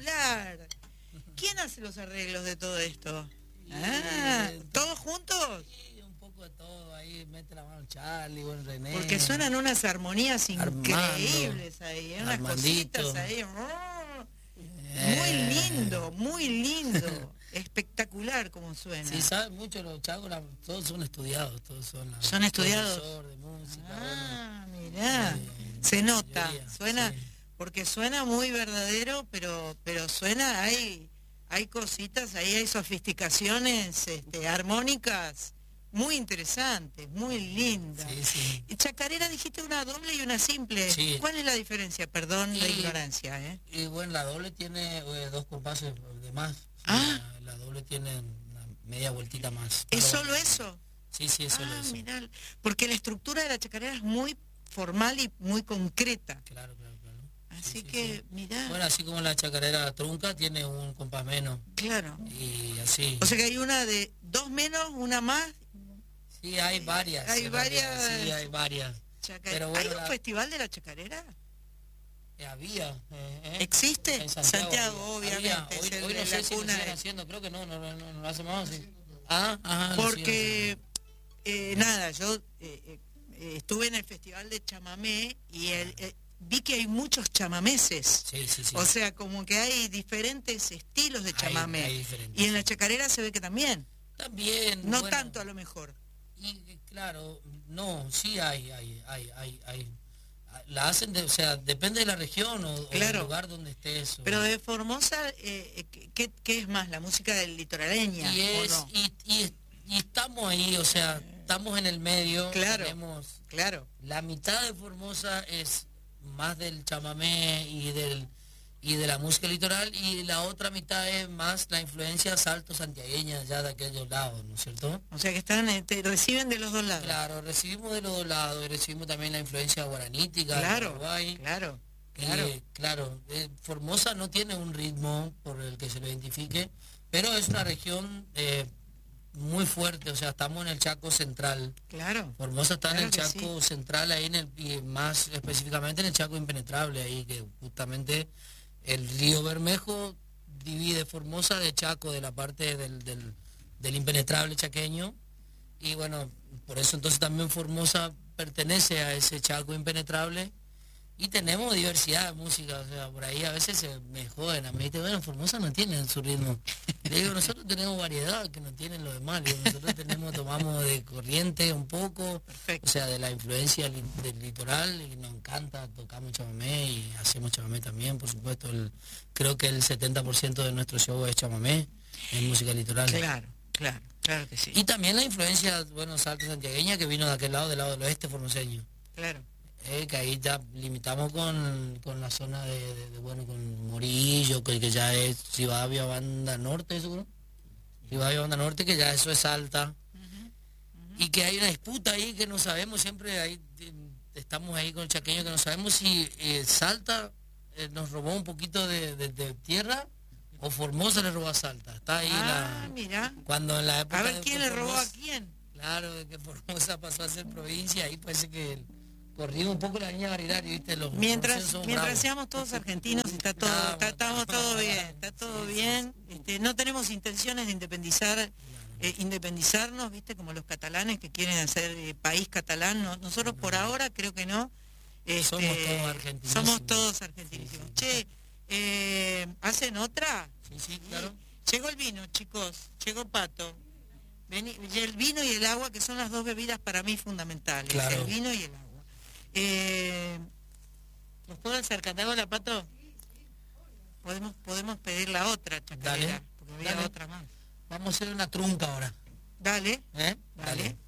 espectacular. ¿Quién hace los arreglos de todo esto? ¿Todos juntos? Sí, un poco de todo, ahí mete la mano Charlie, bueno, René. Porque suenan unas armonías increíbles Armando, ahí, unas Armandito. cositas ahí. Muy lindo. Espectacular como suena. Sí, saben mucho los chagos, todos son estudiados, todos son estudiados. De música, mirá, se nota, suena, sí. Porque suena muy verdadero, pero suena, hay cositas, ahí hay sofisticaciones armónicas muy interesantes, muy lindas. Sí. Chacarera dijiste una doble y una simple. Sí. ¿Cuál es la diferencia? Perdón la ignorancia. Y bueno, la doble tiene 2 compases de más. La doble tiene una media vueltita más. ¿Es solo eso? Sí, es solo eso. Mirá, porque la estructura de la chacarera es muy formal y muy concreta. Claro. Así que, mirá. Bueno, así como la chacarera trunca tiene un compás menos. Claro. Y así. O sea que hay una de 2 menos, una más. Sí, hay varias. Hay varias. Sí, hay varias. Pero bueno, ¿Hay un festival de la chacarera? Había. ¿Existe? En Santiago, obviamente. Hoy no sé si lo siguen haciendo, creo que no lo hacemos así. Porque, nada, yo estuve en el festival de chamamé y vi que hay muchos chamameses. Sí. O sea, como que hay diferentes estilos de chamamé. Y en la chacarera se ve que también. También. No tanto a lo mejor. Y claro, no, sí hay. La hacen, o sea, depende de la región o del lugar donde estés. Pero de Formosa, ¿qué es más? ¿La música del litoraleña? Y estamos ahí, o sea, estamos en el medio. Tenemos, la mitad de Formosa es más del chamamé y de la música litoral, y la otra mitad es más la influencia salto santiagueña ya de aquellos lados, ¿no es cierto? O sea que reciben de los dos lados. Claro, recibimos de los dos lados y recibimos también la influencia guaranítica de Uruguay. Claro. Formosa no tiene un ritmo por el que se lo identifique, pero es una región muy fuerte, o sea, estamos en el Chaco central. Claro. Formosa está en el Chaco central, ahí y más específicamente en el Chaco impenetrable, ahí que justamente el río Bermejo divide Formosa de Chaco, de la parte del impenetrable chaqueño, y bueno, por eso entonces también Formosa pertenece a ese Chaco impenetrable. Y tenemos diversidad de música, o sea, por ahí a veces me joden, me dicen, bueno, Formosa no tienen su ritmo. Le digo, nosotros tenemos variedad que no tienen los demás. Digo, nosotros tomamos de corriente un poco, o sea, de la influencia del litoral, y nos encanta, tocamos chamamé y hacemos chamamé también, por supuesto. Creo que el 70% de nuestro show es chamamé, es música litoral. Claro que sí. Y también la influencia, bueno, salto santiagueña que vino de aquel lado, del lado del oeste formoseño. Claro. Que ahí ya limitamos con la zona bueno, con Morillo, que ya es Rivadavia Banda Norte, ¿seguro? Rivadavia Banda Norte, que ya eso es Salta. Y que hay una disputa ahí que no sabemos, siempre ahí estamos ahí con el chaqueño, que no sabemos si Salta nos robó un poquito de tierra o Formosa le robó a Salta. Está ahí mira. Cuando en la época a ver quién le robó a quién. Claro, de que Formosa pasó a ser provincia, ahí parece que corrimos un poco la línea varietaria, ¿viste? Mientras seamos todos argentinos, estamos todo bien, está todo bien. No tenemos intenciones de independizarnos, ¿viste? Como los catalanes que quieren hacer país catalán. Nosotros por ahora creo que no. Somos todos argentinísimos. Che, ¿hacen otra? Sí, claro. Llegó el vino, chicos, llegó Pato. El vino y el agua, que son las dos bebidas para mí fundamentales. Claro. El vino y el agua. ¿Los puedo acercar? ¿Te hago la Pato? Podemos pedir la otra chacarera, porque había otra más. Vamos a hacer una trunca ahora. Dale. Dale.